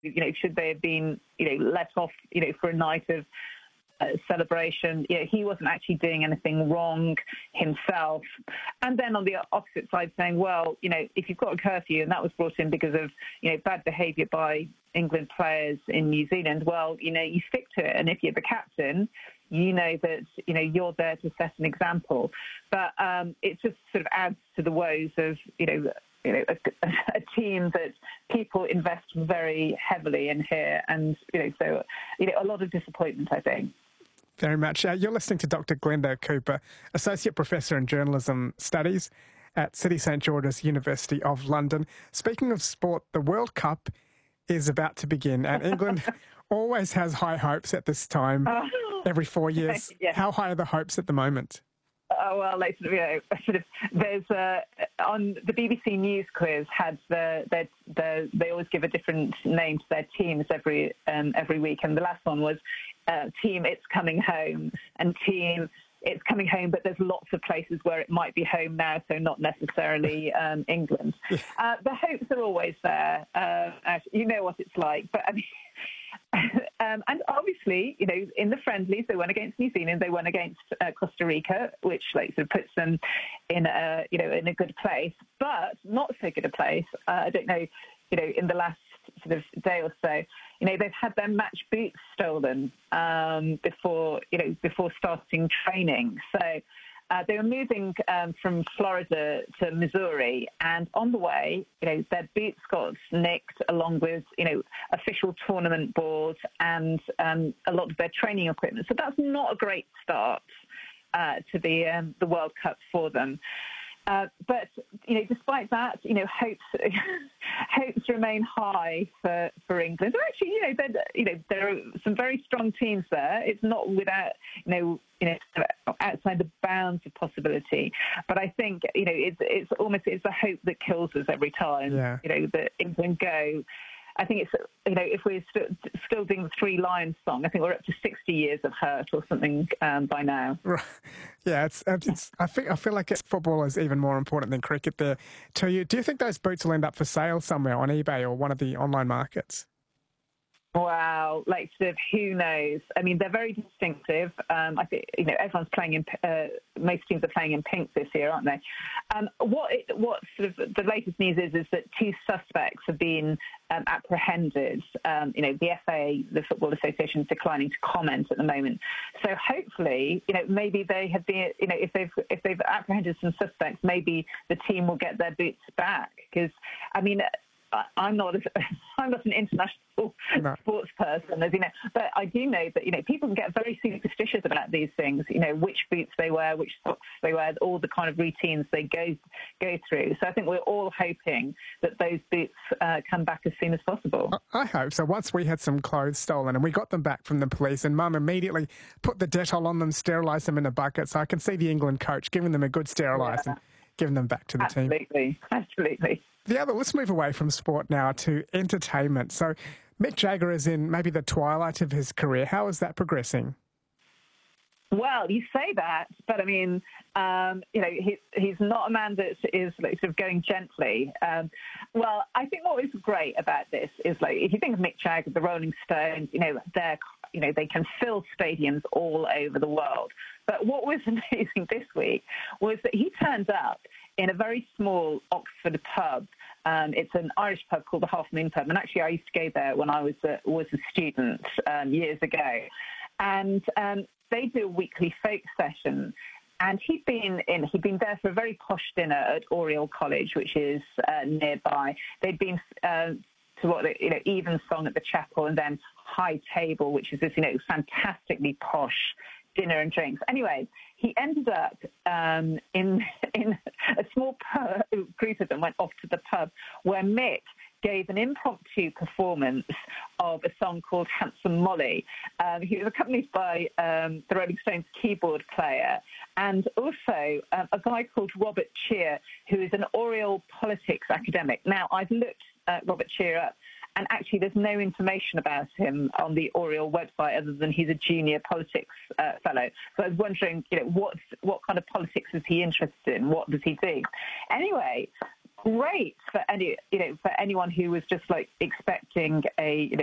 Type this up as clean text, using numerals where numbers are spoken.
should they have been, let off, for a night of celebration? He wasn't actually doing anything wrong himself. And then on the opposite side saying, well, if you've got a curfew and that was brought in because of, bad behaviour by England players in New Zealand, well, you stick to it. And if you're the captain, you know that, you're there to set an example. But it just sort of adds to the woes of, a team that people invest very heavily in here. And, so, a lot of disappointment, I think. Very much. You're listening to Dr. Glenda Cooper, Associate Professor in Journalism Studies at City St George's University of London. Speaking of sport, the World Cup is about to begin, and England always has high hopes at this time every 4 years. Yeah. How high are the hopes at the moment? Oh, well, there's on the BBC News quiz had they always give a different name to their teams every week, and the last one was Team It's Coming Home and Team It's Coming Home, but there's lots of places where it might be home now, so not necessarily England. The hopes are always there. You know what it's like, but I mean. And obviously, in the friendlies, they won against New Zealand, they won against Costa Rica, which sort of puts them in in a good place, but not so good a place. I don't know, in the last sort of day or so, they've had their match boots stolen before starting training. So they were moving from Florida to Missouri, and on the way, their boots got nicked along with, official tournament boards and a lot of their training equipment. So that's not a great start to the World Cup for them. But despite that, hopes remain high for England. Actually, there are some very strong teams there. It's not without, outside the bounds of possibility. But I think, it's the hope that kills us every time. Yeah. That England go. I think it's, if we're still doing the Three Lions song, I think we're up to 60 years of hurt or something by now. Right. Yeah, I feel like football is even more important than cricket there to you. Do you think those boots will end up for sale somewhere on eBay or one of the online markets? Wow, who knows? I mean, they're very distinctive. I think everyone's playing in. Most teams are playing in pink this year, aren't they? What sort of the latest news is that two suspects have been apprehended. The FA, the Football Association, is declining to comment at the moment. So hopefully, maybe they have been. If they've apprehended some suspects, maybe the team will get their boots back. Because I mean. I'm not an international sports person, as you know, but I do know that people can get very superstitious about these things. Which boots they wear, which socks they wear, all the kind of routines they go through. So I think we're all hoping that those boots come back as soon as possible. I hope so. Once we had some clothes stolen and we got them back from the police, and Mum immediately put the Dettol on them, sterilised them in a bucket. So I can see the England coach giving them a good sterilise and giving them back to the team. Absolutely. Let's move away from sport now to entertainment. So Mick Jagger is in maybe the twilight of his career. How is that progressing? Well, you say that, but I mean, he's not a man that is sort of going gently. Well, I think what is great about this is if you think of Mick Jagger, the Rolling Stones, they can fill stadiums all over the world. But what was amazing this week was that he turned up in a very small Oxford pub. It's an Irish pub called the Half Moon Pub, and actually I used to go there when I was a student years ago. And they do a weekly folk session. And he'd been there for a very posh dinner at Oriel College, which is nearby. They'd been to Evensong at the chapel, and then High Table, which is this fantastically posh dinner and drinks. Anyway, he ended up in a small group of them went off to the pub where Mick gave an impromptu performance of a song called Handsome Molly. He was accompanied by the Rolling Stones keyboard player and also a guy called Robert Cheer, who is an Oriel politics academic. Now, I've looked Robert Cheer up, and actually there's no information about him on the Oriel website other than he's a junior politics fellow. So I was wondering, what kind of politics is he interested in? What does he do? Anyway, great for anyone who was just like expecting a